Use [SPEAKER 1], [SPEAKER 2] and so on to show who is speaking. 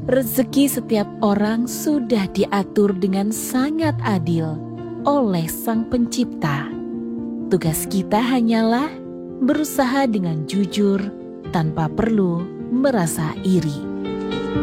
[SPEAKER 1] Rezeki setiap orang sudah diatur dengan sangat adil oleh Sang Pencipta. Tugas kita hanyalah berusaha dengan jujur tanpa perlu merasa iri.